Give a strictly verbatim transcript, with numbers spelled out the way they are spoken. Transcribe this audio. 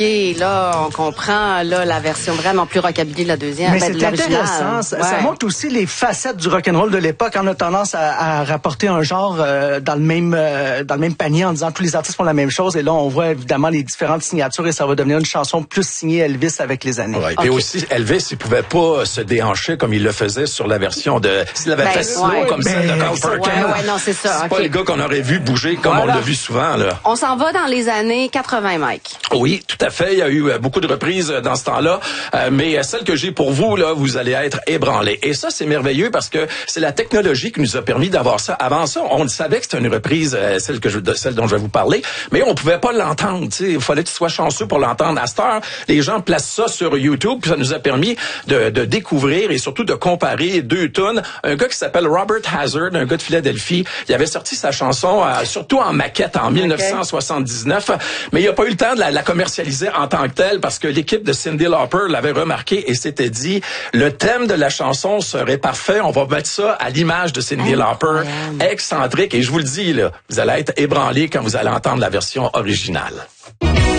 Et là, on comprend là la version vraiment plus rockabilly de la deuxième. Mais ben, c'est de intéressant. Ça, ouais. ça montre aussi les facettes du rock'n'roll de l'époque. On a tendance à, à rapporter un genre euh, dans le même euh, dans le même panier en disant tous les artistes font la même chose. Et là, on voit évidemment les différentes signatures et ça va devenir une chanson plus signée Elvis avec les années. Ouais. Okay. Et aussi, Elvis, il pouvait pas se déhancher comme il le faisait sur la version de... S'il avait ben, fait slow ouais. comme ben, celle de Carl ouais, Perkins. Ouais, ouais, non, c'est ça. C'est okay. pas le gars qu'on aurait vu bouger comme voilà. on l'a vu souvent, là. On s'en va dans les années quatre-vingts, Mike. Oui, tout à fait. Il y a eu euh, beaucoup de reprises euh, dans ce temps-là. Euh, mais euh, celle que j'ai pour vous, là, vous allez être ébranlés. Et ça, c'est merveilleux parce que c'est la technologie qui nous a permis d'avoir ça. Avant ça, on savait que c'était une reprise, euh, celle que je, de celle dont je vais vous parler, mais on pouvait pas l'entendre. Il fallait que tu sois chanceux pour l'entendre. À cette heure, les gens placent ça sur YouTube, puis ça nous a permis de, de découvrir et surtout de comparer deux tunes. Un gars qui s'appelle Robert Hazard, un gars de Philadelphie, il avait sorti sa chanson euh, surtout en maquette en okay. dix-neuf cent soixante-dix-neuf, mais il a pas eu le temps de la, la commercialiser en tant que telle parce que l'équipe de Cyndi Lauper l'avait remarqué et s'était dit le thème de la chanson serait parfait, on va mettre ça à l'image de Cyndi Lauper, excentrique, et je vous le dis là, vous allez être ébranlés quand vous allez entendre la version originale.